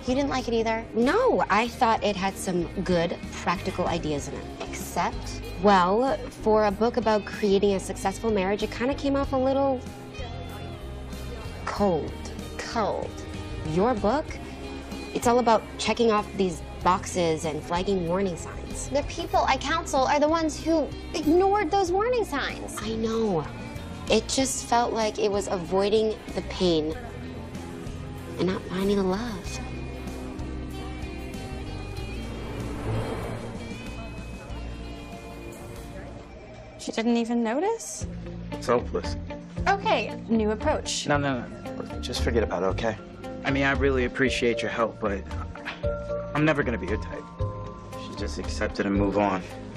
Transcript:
You didn't like it either? No, I thought it had some good, practical ideas in it. Except? Well, for a book about creating a successful marriage, it kind of came off a little cold. Cold. Your book, it's all about checking off these boxes and flagging warning signs. The people I counsel are the ones who ignored those warning signs. I know. It just felt like it was avoiding the pain and not finding the love. She didn't even notice? It's hopeless. Okay, new approach. No. Just forget about it, okay? I mean, I really appreciate your help, but I'm never gonna be your type. You should just accept it and move on.